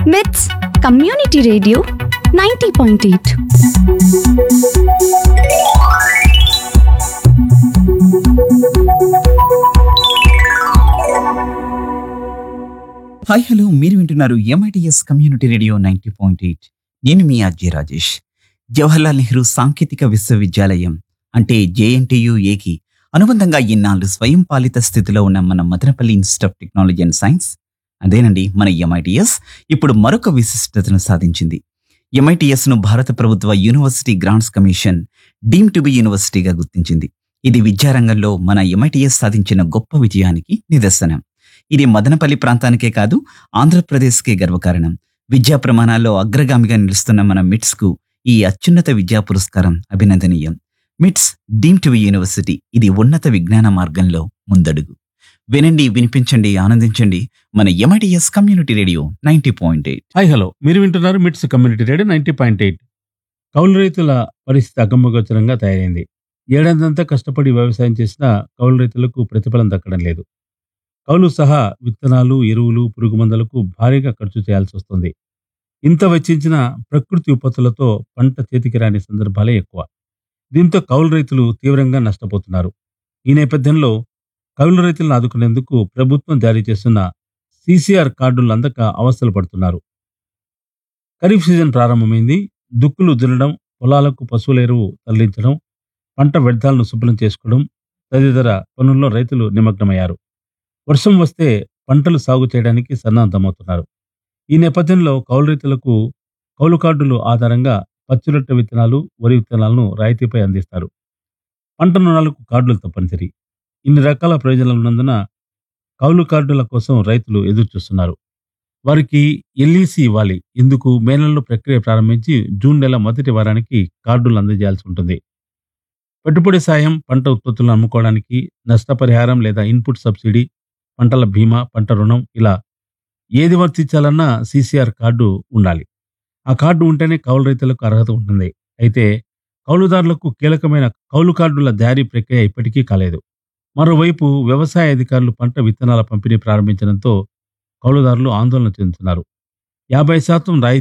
విత్స్ community radio 90.8. Hi hello మీరు వింటున్నారు MITS community radio 90.8. నేను మీ ఆర్జే రాజేష్. జవహర్లాల్ నెహ్రూ సాంకేతిక విశ్వవిద్యాలయం అంటే జేఎన్టీయుఏకి అనుబంధంగా ఇన్నాళ్ళు స్వయం పాలిత స్థితిలో ఉన్న మన Madanapalle institute of technology and science, అదేనండి మన ఎంఐటిఎస్, ఇప్పుడు మరొక విశిష్టతను సాధించింది. ఎంఐటిఎస్ను భారత ప్రభుత్వ university grants commission deem to be యూనివర్సిటీగా గుర్తించింది. ఇది విద్యారంగంలో మన ఎంఐటిఎస్ సాధించిన గొప్ప విజయానికి నిదర్శనం. ఇది మదనపల్లి ప్రాంతానికే కాదు, ఆంధ్రప్రదేశ్కే గర్వకారణం. విద్యా ప్రమాణాల్లో అగ్రగామిగా నిలుస్తున్న మన మిట్స్కు ఈ అత్యున్నత విద్యా పురస్కారం అభినందనీయం. మిట్స్ డీమ్ టు బి యూనివర్సిటీ, ఇది ఉన్నత విజ్ఞాన మార్గంలో ముందడుగు. వినండి, వినిపించండి, ఆనందించండి. మన MITS community radio 90.8. Hi hello, మీరు వింటున్నారు మిట్స్ కమ్యూనిటీ రేడియో 90.8. కౌలు రైతుల పరిస్థితి అగమ్యగోచరంగా తయారైంది. ఏడాదంతా కష్టపడి వ్యవసాయం చేసినా కౌలు రైతులకు ప్రతిఫలం దక్కడం లేదు. కౌలు సహా విత్తనాలు, ఎరువులు, పురుగు మందులకు భారీగా ఖర్చు చేయాల్సి వస్తుంది. ఇంత వెచ్చించిన ప్రకృతి విపత్తులతో పంట చేతికి రాని సందర్భాలే ఎక్కువ. దీంతో కౌలు రైతులు తీవ్రంగా నష్టపోతున్నారు. ఈ నేపథ్యంలో కౌలు రైతులను ఆదుకునేందుకు ప్రభుత్వం జారీ చేస్తున్న సిసిఆర్ కార్డులు అందక అవస్థలు పడుతున్నారు. ఖరీఫ్ సీజన్ ప్రారంభమైంది. దుక్కులు దున్నడం, పొలాలకు పశువుల ఎరువు తరలించడం, పంట వ్యర్థాలను శుభ్రం చేసుకోవడం తదితర పనుల్లో రైతులు నిమగ్నమయ్యారు. వర్షం వస్తే పంటలు సాగు చేయడానికి సన్నద్ధమవుతున్నారు. ఈ నేపథ్యంలో కౌలు రైతులకు కౌలు కార్డులు ఆధారంగా పచ్చిరొట్ట విత్తనాలు, వరి విత్తనాలను రాయితీపై అందిస్తారు. పంట రుణాలకు కార్డులు తప్పనిసరి. ఇన్ని రకాల ప్రయోజనాలు ఉన్నందున కౌలు కార్డుల కోసం రైతులు ఎదురు చూస్తున్నారు. వారికి ఎల్ఈసి ఇవ్వాలి. ఇందుకు మే నెలలో ప్రక్రియ ప్రారంభించి జూన్ నెల మొదటి వారానికి కార్డులు అందజేయాల్సి ఉంటుంది. పెట్టుబడి సాయం, పంట ఉత్పత్తులను అమ్ముకోవడానికి నష్టపరిహారం లేదా ఇన్పుట్ సబ్సిడీ, పంటల బీమా, పంట రుణం, ఇలా ఏది వర్తించాలన్నా సిసిఆర్ కార్డు ఉండాలి. ఆ కార్డు ఉంటేనే కౌలు రైతులకు అర్హత ఉంటుంది. అయితే కౌలుదారులకు కీలకమైన కౌలు కార్డుల జారీ ప్రక్రియ ఇప్పటికీ కాలేదు. మరోవైపు వ్యవసాయ అధికారులు పంట విత్తనాల పంపిణీ ప్రారంభించడంతో కౌలుదారులు ఆందోళన చెందుతున్నారు. 50% రాయితీ